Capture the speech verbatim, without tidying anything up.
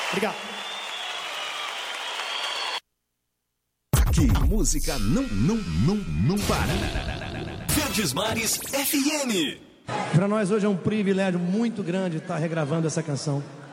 Obrigado. Aqui, música não, não, não, não para. Verdes Mares F M. Para nós hoje é um privilégio muito grande estar regravando essa canção.